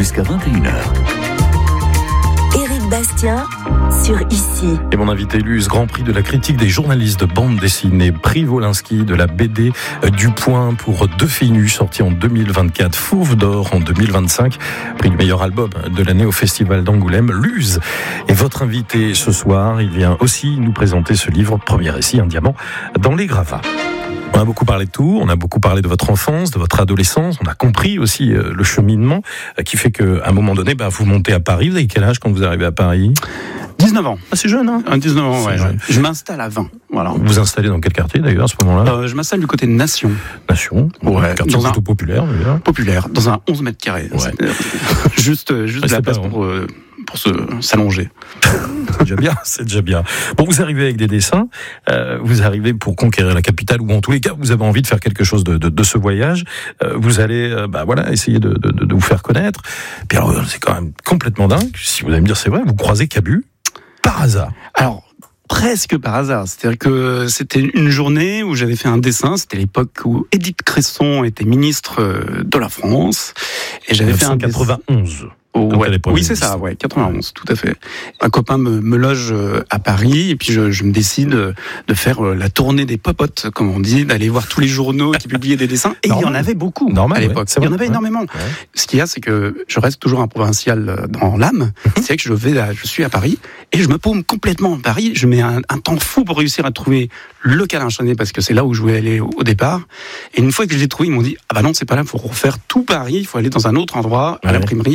jusqu'à 21h. Éric Bastien sur Ici. Et mon invité Luz, Grand Prix de la critique des journalistes de bande dessinée, prix Wolinski de la BD du Point pour Deux filles nues, sorti en 2024, Fauve d'or en 2025, prix du meilleur album de l'année au Festival d'Angoulême. Luz est votre invité ce soir. Il vient aussi nous présenter ce livre, premier récit, Un diamant dans les gravats. On a beaucoup parlé de tout, on a beaucoup parlé de votre enfance, de votre adolescence, on a compris aussi le cheminement qui fait qu'à un moment donné, vous montez à Paris. Vous avez quel âge quand vous arrivez à Paris ? 19 ans. Ah, c'est jeune, hein ? 19 ans, ouais. Jeune. Je m'installe à 20. Voilà. Vous vous installez dans quel quartier d'ailleurs à ce moment-là ? Je m'installe du côté de Nation. Nation, Ouais, quartier dans plutôt populaire d'ailleurs. Populaire, dans un 11 mètres carrés. Ouais. Juste c'est la place pas pour s'allonger. C'est déjà bien. Bon, vous arrivez avec des dessins, vous arrivez pour conquérir la capitale, ou en tous les cas, vous avez envie de faire quelque chose de ce voyage. Vous allez, essayer de vous faire connaître. Puis alors, c'est quand même complètement dingue. Si vous allez me dire c'est vrai, vous croisez Cabu par hasard. Alors, presque par hasard. C'est-à-dire que c'était une journée où j'avais fait un dessin. C'était l'époque où Édith Cresson était ministre de la France. Et j'avais fait un dessin. 1991. Oui, c'est ça, 91, tout à fait. Un copain me loge à Paris, et puis je me décide de faire la tournée des popotes, comme on dit, d'aller voir tous les journaux qui publiaient des dessins. Et il y en avait beaucoup à l'époque. Il y en avait énormément. Ouais. Ce qu'il y a, c'est que je reste toujours un provincial dans l'âme. C'est que je suis à Paris, et je me paume complètement à Paris. Je mets un temps fou pour réussir à trouver le câlin chaîné, parce que c'est là où je voulais aller au départ. Et une fois que je l'ai trouvé, ils m'ont dit, ah bah non, c'est pas là, il faut refaire tout Paris, il faut aller dans un autre endroit, à l'imprimerie.